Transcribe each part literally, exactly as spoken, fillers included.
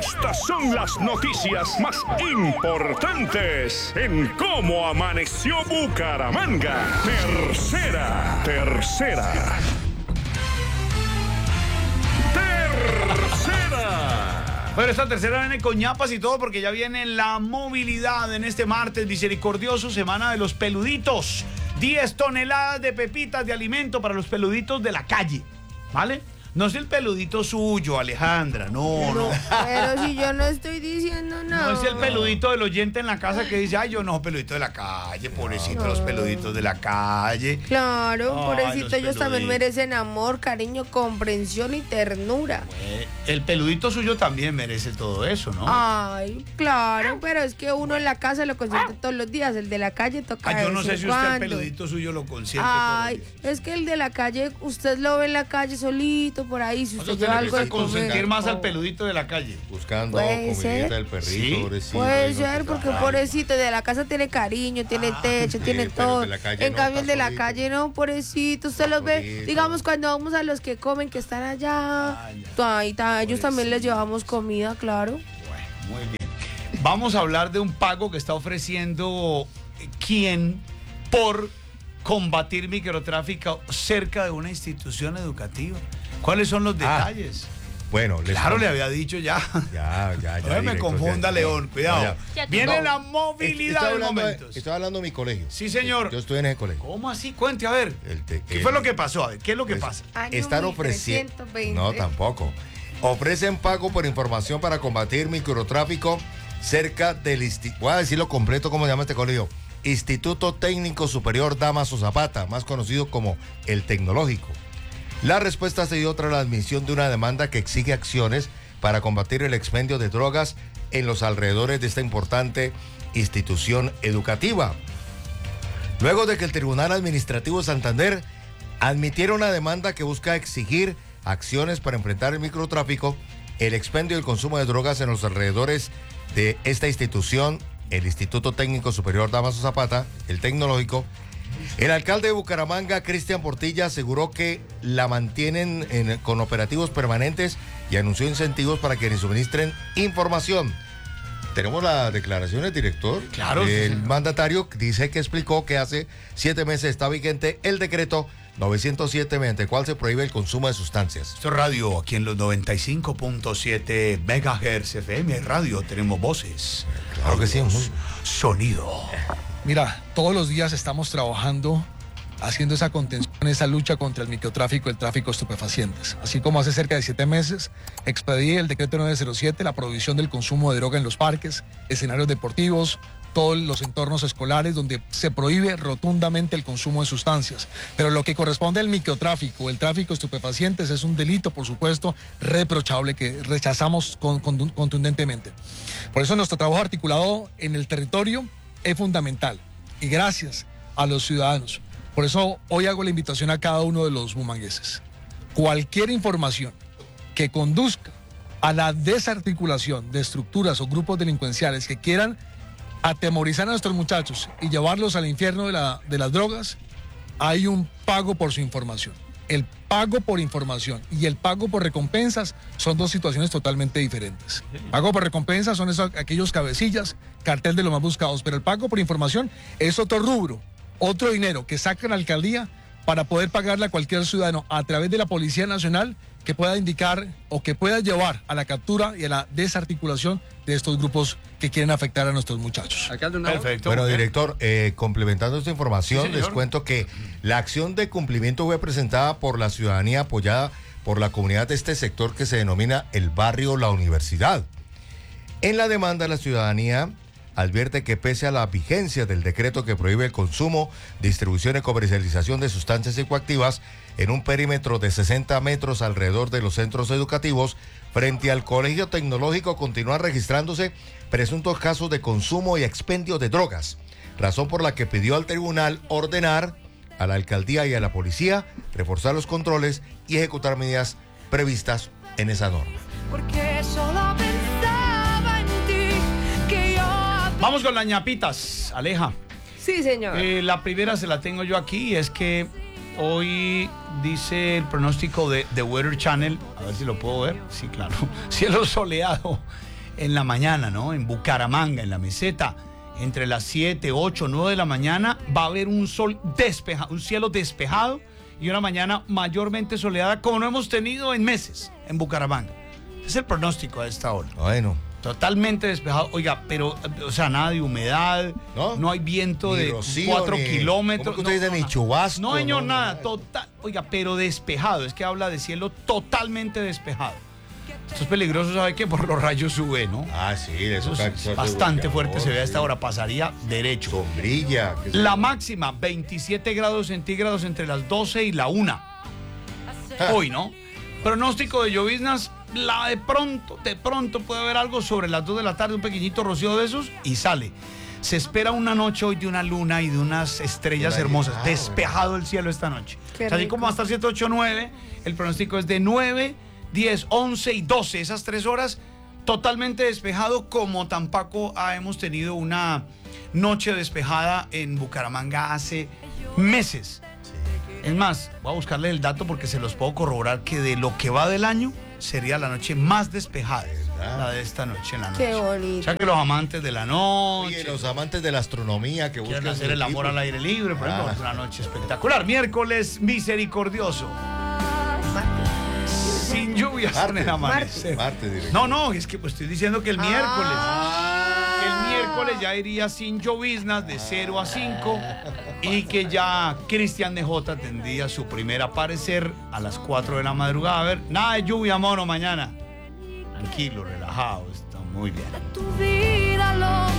Estas son las noticias más importantes en Cómo Amaneció Bucaramanga. Tercera, tercera. Tercera. Bueno, esta tercera viene con ñapas y todo porque ya viene la movilidad en este martes misericordioso, semana de los peluditos. diez toneladas de pepitas de alimento para los peluditos de la calle, ¿vale? No es el peludito suyo, Alejandra, no, Pero, no. pero si yo no estoy diciendo nada. No es el peludito del oyente en la casa que dice, ay, yo no, peludito de la calle, pobrecito, No. los peluditos de la calle. Claro, Ay, pobrecito, los ellos también peluditos. merecen amor, cariño, comprensión y ternura. Eh, el peludito suyo también merece todo eso, ¿no? Ay, claro, pero es que uno en la casa lo consiente todos los días, el de la calle toca Ay, yo no de sé vez si en usted el cuando. peludito suyo lo consiente. Ay, todos los días. es que el de la calle, usted lo ve en la calle solito, por ahí, si O usted sea, lleva usted le algo de gusta consentir comer. más al peludito de la calle. Buscando Puede comidita ser. del perrito, Sí. pobrecito. Puede y no ser, se porque sabe. pobrecito, de la casa tiene cariño, tiene techo, sí, tiene pero todo. el de la calle En no, cambio, el está de la solito. calle no, pobrecito. Usted los ve, Solito. digamos, cuando vamos a los que comen, que están allá. Ahí está, ellos también les llevamos comida, claro. Bueno, muy bien. Vamos a hablar de un pago que está ofreciendo eh, quién por combatir microtráfico cerca de una institución educativa. ¿Cuáles son los Ah, detalles? Bueno, les Claro, le com- había dicho ya. Ya, ya, ya. No me directo, confunda, ya. León, cuidado. Ya, ya. Viene No, la Estoy movilidad de hablando de, momentos. estoy hablando de mi colegio. Sí, señor. Yo estudié en ese colegio. ¿Cómo así? Cuente, a ver. El te- ¿Qué el- fue lo que pasó? A ver, ¿qué es lo que pues, pasa? Año Están mil ofreciendo. trescientos veinte. No, tampoco. Ofrecen pago por información para combatir microtráfico cerca del. insti- Voy a decirlo completo, ¿cómo se llama este colegio? Instituto Técnico Superior Damaso Zapata, más conocido como el Tecnológico. La respuesta se dio tras la admisión de una demanda que exige acciones para combatir el expendio de drogas en los alrededores de esta importante institución educativa. Luego de que el Tribunal Administrativo de Santander admitiera una demanda que busca exigir acciones para enfrentar el microtráfico, el expendio y el consumo de drogas en los alrededores de esta institución, el Instituto Técnico Superior Damaso Zapata, el Tecnológico, el alcalde de Bucaramanga, Cristian Portilla, aseguró que la mantienen en- con operativos permanentes y anunció incentivos para quienes suministren información. Tenemos las declaraciones, director. Claro, sí, El señor. mandatario dice que explicó que hace siete meses está vigente el decreto novecientos siete, mediante el cual se prohíbe el consumo de sustancias. Esto es radio, aquí en los noventa y cinco punto siete megahertz F M Radio, tenemos voces. Claro que sí, audios, muy- Sonido. Mira, todos los días estamos trabajando, haciendo esa contención, esa lucha contra el microtráfico y el tráfico de estupefacientes. Así como hace cerca de siete meses expedí el decreto novecientos siete, la prohibición del consumo de droga en los parques, escenarios deportivos, todos los entornos escolares donde se prohíbe rotundamente el consumo de sustancias. Pero lo que corresponde al microtráfico, el tráfico de estupefacientes, es un delito, por supuesto, reprochable que rechazamos con- con- contundentemente. Por eso nuestro trabajo articulado en el territorio es fundamental. Y gracias a los ciudadanos. Por eso hoy hago la invitación a cada uno de los bumangueses. Cualquier información que conduzca a la desarticulación de estructuras o grupos delincuenciales que quieran atemorizar a nuestros muchachos y llevarlos al infierno de, la- de las drogas, hay un pago por su información. El pago por información y el pago por recompensas son dos situaciones totalmente diferentes. Pago por recompensas son esos, aquellos cabecillas, cartel de los más buscados, pero el pago por información es otro rubro, otro dinero que saca la alcaldía para poder pagarle a cualquier ciudadano a través de la Policía Nacional que pueda indicar o que pueda llevar a la captura y a la desarticulación de estos grupos que quieren afectar a nuestros muchachos. Perfecto. Bueno, ¿eh? director, eh, complementando esta información, Sí, señor. les cuento que la acción de cumplimiento fue presentada por la ciudadanía apoyada por la comunidad de este sector que se denomina el barrio La Universidad. En la demanda, la ciudadanía advierte que pese a la vigencia del decreto que prohíbe el consumo, distribución y comercialización de sustancias psicoactivas en un perímetro de sesenta metros alrededor de los centros educativos, frente al Colegio Tecnológico continúan registrándose presuntos casos de consumo y expendio de drogas, razón por la que pidió al tribunal ordenar a la alcaldía y a la policía reforzar los controles y ejecutar medidas previstas en esa norma. Porque solo pensaba en ti, que yo... Vamos con las ñapitas, Aleja. Sí, señor. Eh, la primera se la tengo yo aquí, y es que hoy dice el pronóstico de The Weather Channel, a ver si lo puedo ver, sí, claro, cielo soleado en la mañana, ¿no? En Bucaramanga, en la meseta, entre las siete, ocho, nueve de la mañana, va a haber un sol despejado, un cielo despejado y una mañana mayormente soleada, como no hemos tenido en meses en Bucaramanga. Es el pronóstico a esta hora. Bueno. Totalmente despejado. Oiga, pero, o sea, nada de humedad, no, no hay viento ni de rocío, cuatro ni, kilómetros. ¿Cómo que usted no, dice? no, Ni chubasco. No, señor, no, nada. No, total. Oiga, pero despejado. Es que habla de cielo totalmente despejado. Esto es peligroso, ¿sabe qué? Por los rayos U V, ¿no? Ah, sí, eso, eso es bastante fuerte. Se ve a esta hora. Pasaría derecho. Sombrilla. La máxima, veintisiete grados centígrados entre las doce y la una. Hoy, ¿no? Pronóstico de lloviznas. La de pronto, de pronto puede haber algo sobre las dos de la tarde, un pequeñito rocío de esos y sale. Se espera una noche hoy de una luna y de unas estrellas hermosas. Ah, despejado bueno. El cielo esta noche. Qué o sea, así como hasta siete, ocho, nueve, el pronóstico es de nueve, diez, once y doce. Esas tres horas totalmente despejado, como tampoco hemos tenido una noche despejada en Bucaramanga hace meses. Es más, voy a buscarle el dato porque se los puedo corroborar que de lo que va del año sería la noche más despejada, la de esta noche en la noche. Qué bonito. O sea que los amantes de la noche, Oye, los amantes de la astronomía que buscan hacer el amor tipo. al aire libre, por ejemplo, Ah. es una noche espectacular. Miércoles misericordioso. Sin lluvias en el amanecer. Martes, no, no, es que pues estoy diciendo que el miércoles. Ah. Que el miércoles ya iría sin lloviznas de cero a cinco y que ya Cristian de J tendría su primer aparecer a las cuatro de la madrugada. A ver, nada de lluvia, mono, mañana. Tranquilo, relajado, está muy bien. Tu vida lo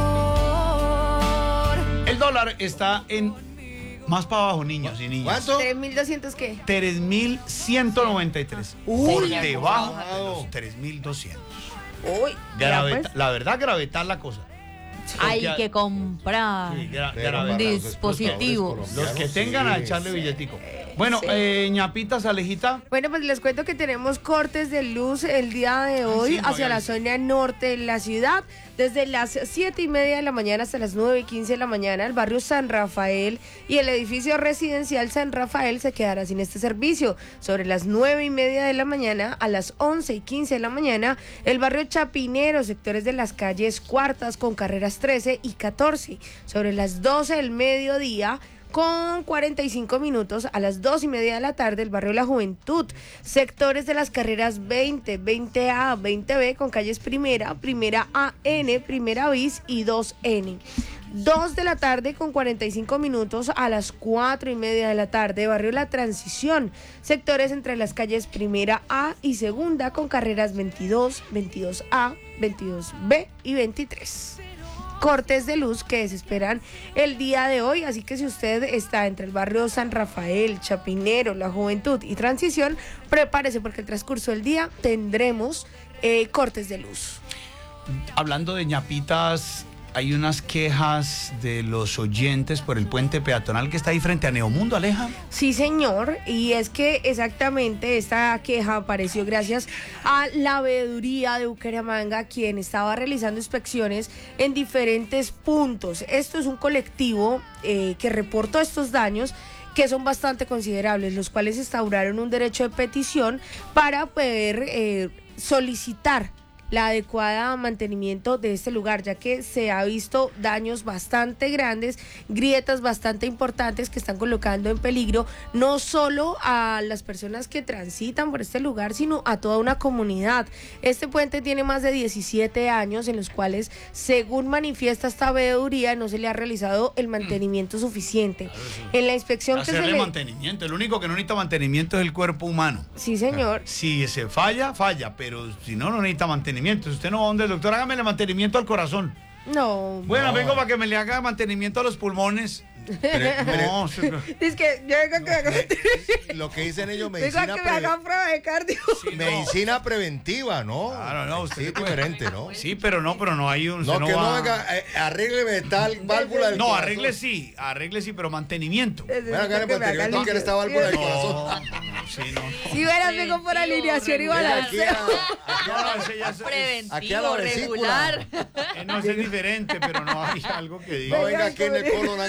mejor. El dólar está en más para abajo, niños y niñas. ¿Cuánto? ¿tres mil doscientos qué? tres mil ciento noventa y tres. Uy, por ya debajo bajado. de los tres mil doscientos. Uy, ya Graveta- pues. La verdad, gravetar la cosa. Hay Porque- que comprar. Sí, gra- Pero gravetar. para los dispositivos. exportadores Los que colombianos, tengan a sí. echarle billetico. Bueno, Sí. eh, ñapitas, Alejita. Bueno, pues les cuento que tenemos cortes de luz el día de hoy sí, no hacia había la visto. zona norte de la ciudad. Desde las siete y media de la mañana hasta las nueve y quince de la mañana, el barrio San Rafael y el edificio residencial San Rafael se quedará sin este servicio. Sobre las nueve y media de la mañana a las once y quince de la mañana, el barrio Chapinero, sectores de las calles Cuartas con carreras trece y catorce. Sobre las doce del mediodía, con cuarenta y cinco minutos a las dos y media de la tarde, el barrio La Juventud, sectores de las carreras veinte, veinte A, veinte B con calles Primera, Primera A N, Primera Bis y dos N. dos de la tarde con cuarenta y cinco minutos a las cuatro y media de la tarde, barrio La Transición, sectores entre las calles Primera A y Segunda con carreras veintidós, veintidós A, veintidós B y veintitrés. Cortes de luz que se esperan el día de hoy, así que si usted está entre el barrio San Rafael, Chapinero, La Juventud y Transición, prepárese porque el transcurso del día tendremos eh, cortes de luz. Hablando de ñapitas, hay unas quejas de los oyentes por el puente peatonal que está ahí frente a Neomundo, Aleja. Sí, señor, y es que exactamente esta queja apareció gracias a la veeduría de Bucaramanga, quien estaba realizando inspecciones en diferentes puntos. Esto es un colectivo eh, que reportó estos daños, que son bastante considerables, los cuales instauraron un derecho de petición para poder eh, solicitar la adecuada mantenimiento de este lugar, ya que se ha visto daños bastante grandes, grietas bastante importantes que están colocando en peligro no solo a las personas que transitan por este lugar, sino a toda una comunidad. Este puente tiene más de diecisiete años en los cuales, según manifiesta esta veeduría, no se le ha realizado el mantenimiento suficiente. En la inspección que se Hacerle le... mantenimiento. El único que no necesita mantenimiento es el cuerpo humano. Sí, señor. Si se falla, falla, pero si no, no necesita mantenimiento. Si usted no va donde el doctor, hágame el mantenimiento al corazón. No. Bueno, No. vengo para que me le haga mantenimiento a los pulmones. Pre- pre- No, sí, pero- Es que yo vengo a que me hagan, lo que dicen ellos, vengo a medicina, que me pre- hagan prueba de cardio. medicina preventiva, ¿no? Claro, no, usted Sí, puede- diferente, ¿no? Sí, pero no, pero no hay un... No, usted que no va- venga, eh, arrégleme tal válvula del No, corazón. arregle sí, arregle sí, pero mantenimiento. Bueno, acá le Que me hagan mantenimiento que era esta válvula del líquido. corazón. No, sí, no, no. Si verás, vengo por alineación y Venga aquí balanceo. a- No, no, ese ya es- aquí a la Preventivo, vesícula. regular. eh, no, ese es diferente, pero no hay algo que diga. No venga aquí en el colon, hágame esto.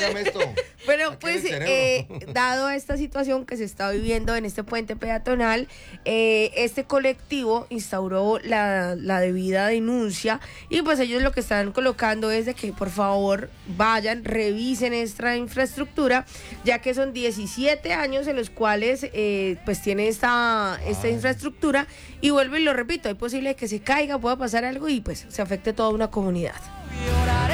Pero Aquí pues, en el cerebro. eh, dado esta situación que se está viviendo en este puente peatonal, eh, este colectivo instauró la, la debida denuncia y pues ellos lo que están colocando es de que por favor vayan, revisen esta infraestructura, ya que son diecisiete años en los cuales eh, pues tiene esta, esta infraestructura y vuelvo y lo repito, es posible que se caiga, pueda pasar algo y pues se afecte toda una comunidad.